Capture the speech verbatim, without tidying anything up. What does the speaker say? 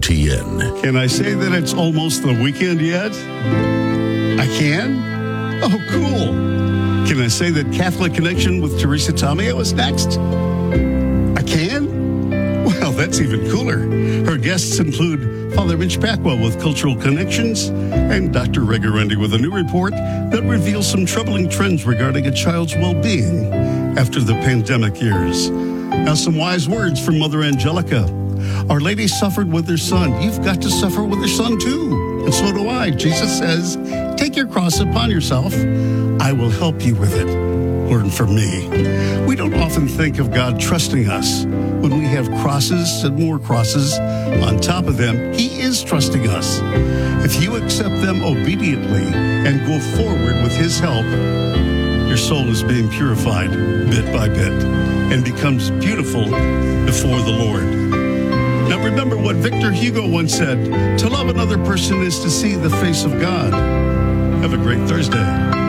T N. Can I say that it's almost the weekend yet? I can? Oh, cool. Can I say that Catholic Connection with Teresa Tomeo is next? I can? Well, that's even cooler. Her guests include Father Mitch Packwell with Cultural Connections and Doctor Regarendi with a new report that reveals some troubling trends regarding a child's well-being after the pandemic years. Now, some wise words from Mother Angelica. Our Lady suffered with her son. You've got to suffer with her son too. And so do I. Jesus says, take your cross upon yourself. I will help you with it. Learn from me. We don't often think of God trusting us when we have crosses and more crosses on top of them. He is trusting us. If you accept them obediently and go forward with his help, your soul is being purified bit by bit and becomes beautiful before the Lord. Now remember what Victor Hugo once said, to love another person is to see the face of God. Have a great Thursday.